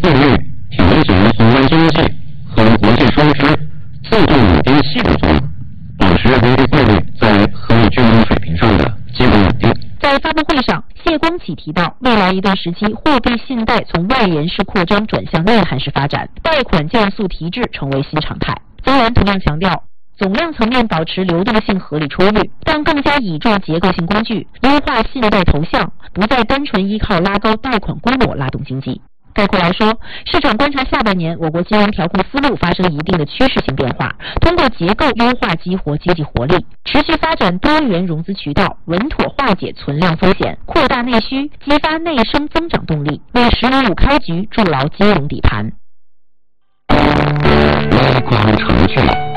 汇率、体现宏观经济和国际双支自动稳定系统作用，保持人民币汇率在合理均衡水平上的基本稳定。 在发布会上，谢光启提到，未来一段时期，货币信贷从外延式扩张转向内涵式发展，贷款降速提质成为新常态。曾源同样强调，总量层面保持流动性合理充裕，但更加倚重结构性工具，优化信贷投向，不再单纯依靠拉高贷款规模拉动经济。概括来说，市场观察下半年我国金融调控思路发生一定的趋势性变化，通过结构优化激活经济活力，持续发展多元融资渠道，稳妥化解存量风险，扩大内需，激发内生增长动力，为“十年五开局”筑牢金融底盘。 微观程序